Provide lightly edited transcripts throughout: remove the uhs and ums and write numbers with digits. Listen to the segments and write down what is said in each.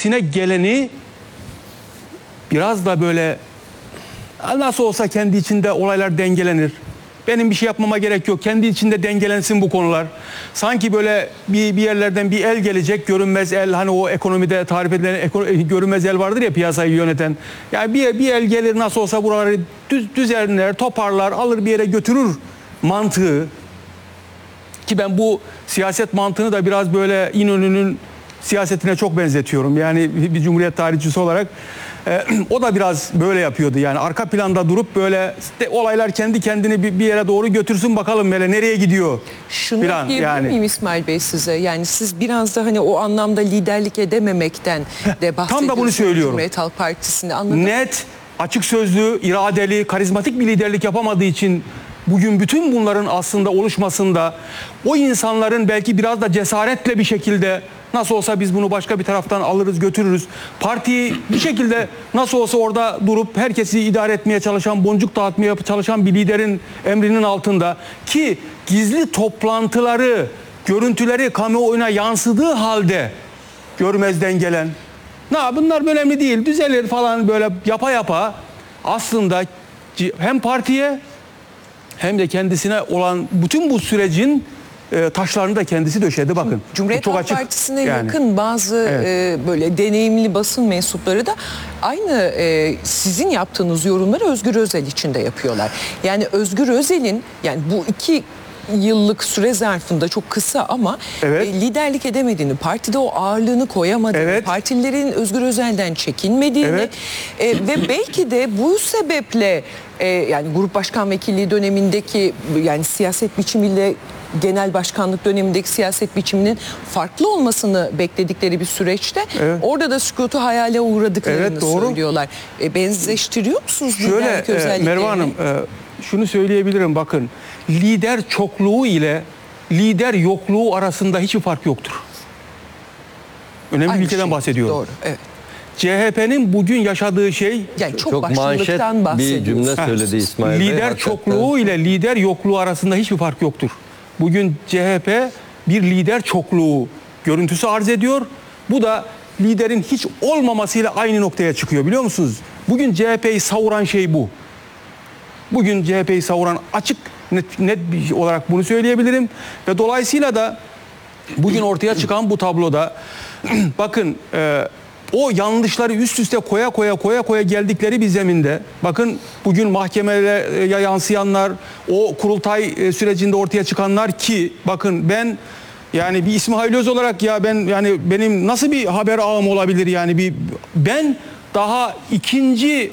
kendisine geleni biraz da böyle nasıl olsa kendi içinde olaylar dengelenir. Benim bir şey yapmama gerek yok. Kendi içinde dengelensin bu konular. Sanki böyle bir yerlerden bir el gelecek, görünmez el. Hani o ekonomide tarif edilen görünmez el vardır ya, piyasayı yöneten. Yani bir el gelir, nasıl olsa buraları düzenler, toparlar, alır bir yere götürür mantığı. Ki ben bu siyaset mantığını da biraz böyle İnönü'nün siyasetine çok benzetiyorum. Yani bir Cumhuriyet tarihçisi olarak o da biraz böyle yapıyordu. Yani arka planda durup böyle olaylar kendi kendini bir yere doğru götürsün bakalım böyle nereye gidiyor. Şunu diyebilir miyim İsmail Bey size? Yani siz biraz da hani o anlamda liderlik edememekten de bahsediyorsunuz. Tam da bunu söylüyorum. Cumhuriyet Halk Partisi'nde, anladım. Net, açık sözlü, iradeli, karizmatik bir liderlik yapamadığı için bugün bütün bunların aslında oluşmasında o insanların belki biraz da cesaretle bir şekilde nasıl olsa biz bunu başka bir taraftan alırız götürürüz. Partiyi bir şekilde nasıl olsa orada durup herkesi idare etmeye çalışan, boncuk dağıtmaya çalışan bir liderin emrinin altında ki gizli toplantıları, görüntüleri kamuoyuna yansıdığı halde görmezden gelen, bunlar önemli değil, düzelir falan böyle yapa aslında hem partiye hem de kendisine olan bütün bu sürecin taşlarını da kendisi döşedi bakın. Cumhuriyet Halk Partisi'ne yakın bazı böyle deneyimli basın mensupları da aynı sizin yaptığınız yorumları Özgür Özel için de yapıyorlar. Yani Özgür Özel'in yani bu 2 yıllık süre zarfında çok kısa ama liderlik edemediğini, partide o ağırlığını koyamadığını, partililerin Özgür Özel'den çekinmediğini ve belki de bu sebeple yani grup başkan vekilliği dönemindeki yani siyaset biçimiyle genel başkanlık dönemindeki siyaset biçiminin farklı olmasını bekledikleri bir süreçte orada da sükutu hayale uğradıklarını söylüyorlar. Benzeştiriyor musunuz liderlik özelliklerini? Merve Hanım, şunu söyleyebilirim bakın. Lider çokluğu ile lider yokluğu arasında hiçbir fark yoktur. Önemli bir ülkeden bahsediyorum. Doğru, evet. CHP'nin bugün yaşadığı şey yani çok manşet bir cümle söyledi İsmail Bey. Lider çokluğu ile lider yokluğu arasında hiçbir fark yoktur. Bugün CHP bir lider çokluğu görüntüsü arz ediyor. Bu da liderin hiç olmamasıyla aynı noktaya çıkıyor, biliyor musunuz? Bugün CHP'yi savuran şey bu. Bugün CHP'yi savuran açık net olarak bunu söyleyebilirim. Ve dolayısıyla da bugün ortaya çıkan bu tabloda bakın o yanlışları üst üste koya geldikleri bir zeminde bakın bugün mahkemelere yansıyanlar, o kurultay sürecinde ortaya çıkanlar ki bakın ben yani bir İsmail Öz olarak benim nasıl bir haber ağım olabilir yani ben daha ikinci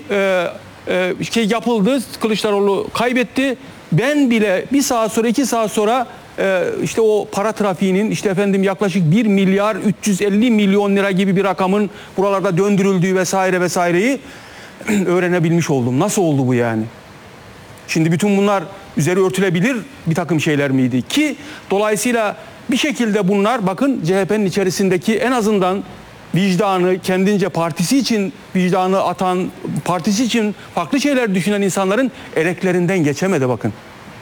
yapıldı, Kılıçdaroğlu kaybetti. Ben bile 1 saat sonra 2 saat sonra işte o para trafiğinin yaklaşık 1 milyar 350 milyon lira gibi bir rakamın buralarda döndürüldüğü vesaireyi öğrenebilmiş oldum. Nasıl oldu bu yani? Şimdi bütün bunlar üzeri örtülebilir bir takım şeyler miydi? Ki dolayısıyla bir şekilde bunlar bakın CHP'nin içerisindeki en azından vicdanı kendince partisi için vicdanı atan, partisi için farklı şeyler düşünen insanların eleklerinden geçemedi bakın.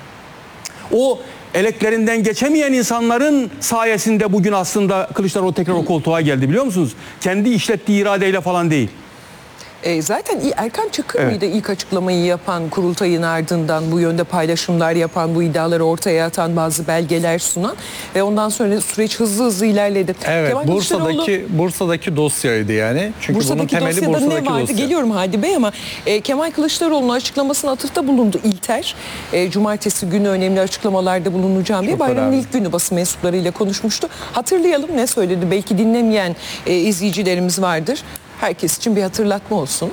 O eleklerinden geçemeyen insanların sayesinde bugün aslında Kılıçdaroğlu tekrar o koltuğa geldi, biliyor musunuz? Kendi işlettiği iradeyle falan değil. Zaten Erkan Çakır mıydı ilk açıklamayı yapan, kurultayın ardından bu yönde paylaşımlar yapan, bu iddiaları ortaya atan, bazı belgeler sunan ve ondan sonra süreç hızlı ilerledi. Evet, Bursa'daki dosyaydı yani. Çünkü bunun temeli Bursa'daki ne vardı? dosya. Geliyorum Hadi Bey ama Kemal Kılıçdaroğlu'nun açıklamasına atıfta bulundu İlter. Cumartesi günü önemli açıklamalarda bulunacağım diye bayramın ilk günü basın mensuplarıyla konuşmuştu. Hatırlayalım ne söyledi? Belki dinlemeyen izleyicilerimiz vardır. Herkes için bir hatırlatma olsun.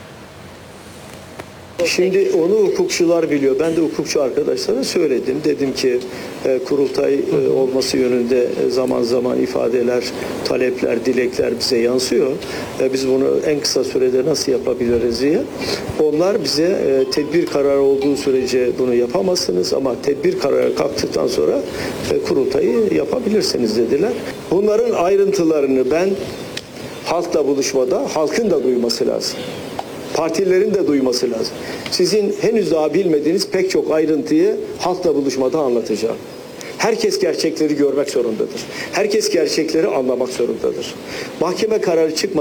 Şimdi onu hukukçular biliyor. Ben de hukukçu arkadaşlara söyledim. Dedim ki kurultay olması yönünde zaman zaman ifadeler, talepler, dilekler bize yansıyor. Biz bunu en kısa sürede nasıl yapabiliriz diye. Onlar bize tedbir kararı olduğu sürece bunu yapamazsınız ama tedbir kararı kalktıktan sonra kurultayı yapabilirsiniz dediler. Bunların ayrıntılarını ben halkla buluşmada halkın da duyması lazım. Partilerin de duyması lazım. Sizin henüz daha bilmediğiniz pek çok ayrıntıyı halkla buluşmada anlatacağım. Herkes gerçekleri görmek zorundadır. Herkes gerçekleri anlamak zorundadır. Mahkeme kararı çıkmadan